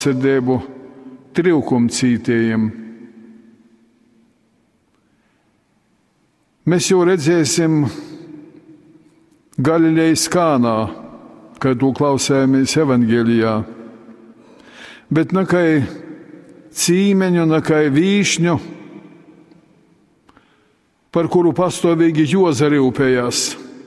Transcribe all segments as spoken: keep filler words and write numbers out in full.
sirdību trivkumcītējiem. Mēs jau redzēsim Galilejas Kānā, kad to klausējāmies evangelijā. Bet nakai cīmeņu, nakai vīšņu, par kuru pastāvīgi Joza rūpējās.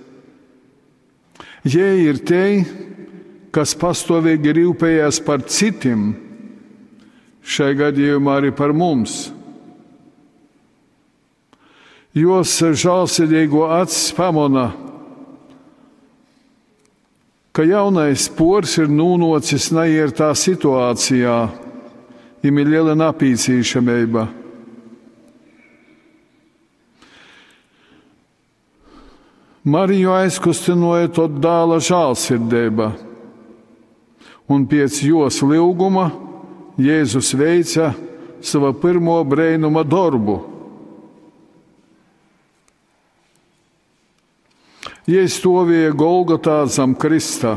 Jie ir tie, kas pastāvīgi rūpējās par citiem, šai gadījumā arī par mums. Jos žālsirdīgo acis pamana, ka jaunais pors ir nūnocis neiertā situācijā, im ir liela napīcīšamība. Mariju aizkustinoja to dāla žālsirdība, un pēc jos lūguma Jēzus veica savu pirmo breinuma darbu. Jēzus stāvēja Golgotā zem krista.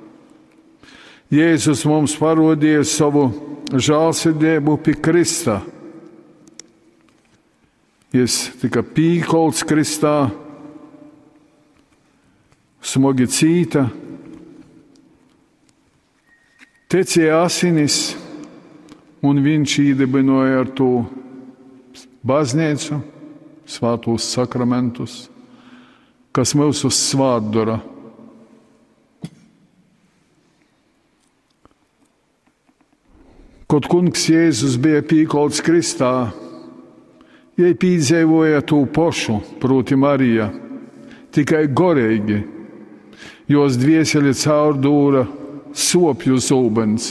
Jēzus mums parodīja savu žālsirdību pie krista. Jis tika pīkolts kristā, smagi cīta, tecēja asinis, un viņš iedibināja ar to baznīcu, svētos sakramentus, kas mūsu svātdara. Kad kungs Jēzus bija pīkolts kristā, jai pīdzīvoja to pošu, proti Marija, tikai gorīgi, jos dvieseli caurdūra sopju zūbens.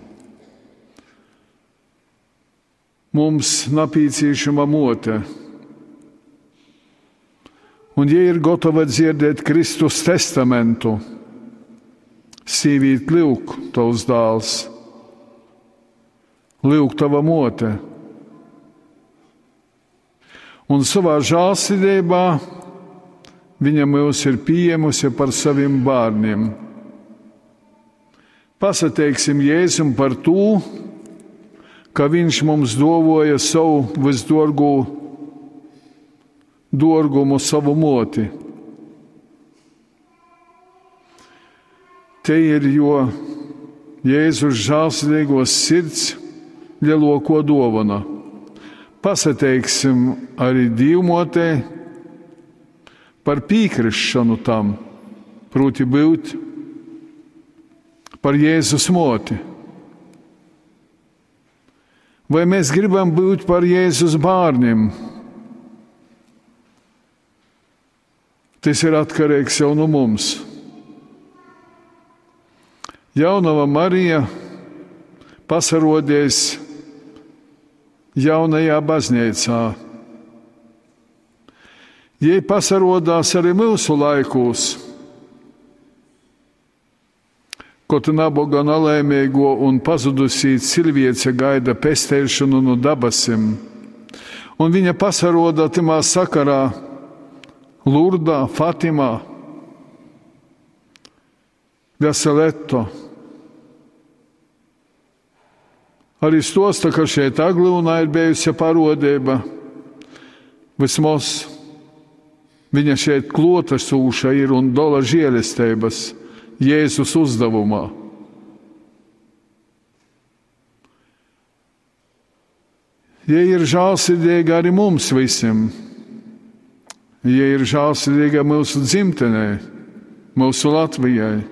Mums napīcīšama mote, un ja ir gatava dzirdēt Kristus testamentu, sīvīt lūk tavs dāls, lūk tava mote, un savā žālsirdībā viņa mūs ir pieņēmusi par saviem bērniem. Pasateiksim Jēzum par to, ka viņš mums dāvāja savu visdārgo dārgumu, savu moti. Te ir jo Jēzus žālsirdīgos sirds lielāko dāvana. Pasateiksim arī Dievmotei par pīkrišanu tam, proti būt par Jēzus moti. Vai mēs gribam būt par Jēzus bērniem? Tas ir atkarīgs jau no mums. Jaunava Marija pasarodēs jaunajā baznīcā. Jei pasarodās arī mūsu laikos, kad naboga nelaimīgo un pazudusī cilvēce gaida pestēšanu no dabasim, un viņa pasaroda timā sakarā Lurdā, Fatimā, Veseleto. Arī stosta, ka šeit Aglūnā ir bijusi parodība, vismaz viņa šeit klotesūša ir un dola žēlistības Jēzus uzdevumā. Ja ir žālsirdīga arī mums visiem, ja ir žālsirdīga mūsu dzimtenē, mūsu Latvijai.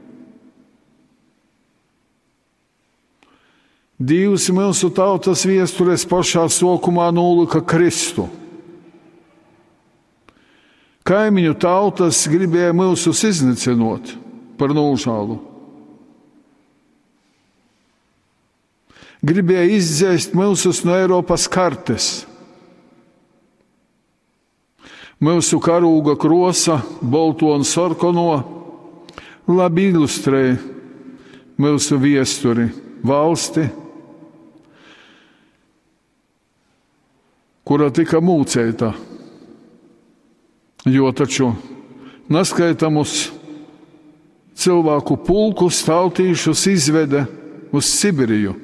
Dievs mūsu tautas viestures pašā sokumā nolika Kristu. Kaimiņu tautas gribēja mūsus iznīcinot par nožēlu. Gribēja izdzēst mūsus no Eiropas kartes. Mūsu karūga krosa, bolto un sarkano, labi ilustrē mūsu viesturi, valsti, kura tika mūcēta. Jo taču neskaitamus cilvēku pulkus tautīšus izveda uz Sibiriju.